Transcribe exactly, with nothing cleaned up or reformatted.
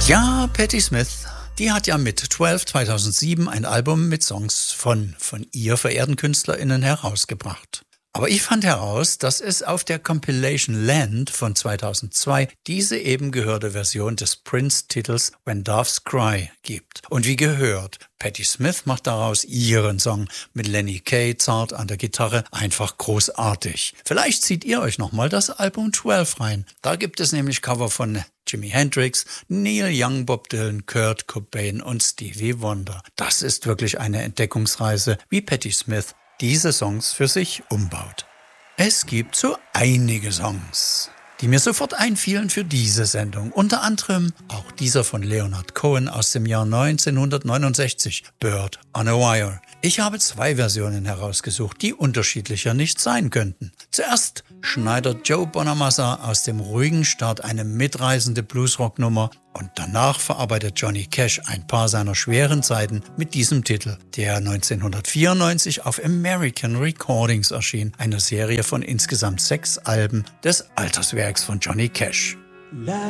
Ja, Patti Smith, die hat ja mit zwölf zweitausendsieben ein Album mit Songs von von ihr verehrten KünstlerInnen herausgebracht. Aber ich fand heraus, dass es auf der Compilation Land von zweitausendzwei diese eben gehörte Version des Prince-Titels When Doves Cry gibt. Und wie gehört, Patti Smith macht daraus ihren Song mit Lenny Kaye zart an der Gitarre einfach großartig. Vielleicht zieht ihr euch nochmal das Album zwölf rein. Da gibt es nämlich Cover von Jimi Hendrix, Neil Young, Bob Dylan, Kurt Cobain und Stevie Wonder. Das ist wirklich eine Entdeckungsreise, wie Patti Smith diese Songs für sich umbaut. Es gibt so einige Songs, die mir sofort einfielen für diese Sendung. Unter anderem auch dieser von Leonard Cohen aus dem Jahr neunzehnhundertneunundsechzig, Bird on a Wire. Ich habe zwei Versionen herausgesucht, die unterschiedlicher nicht sein könnten. Zuerst schneidet Joe Bonamassa aus dem ruhigen Start eine mitreißende Bluesrock-Nummer und danach verarbeitet Johnny Cash ein paar seiner schweren Zeiten mit diesem Titel, der neunzehnhundertvierundneunzig auf American Recordings erschien, eine Serie von insgesamt sechs Alben des Alterswerks von Johnny Cash.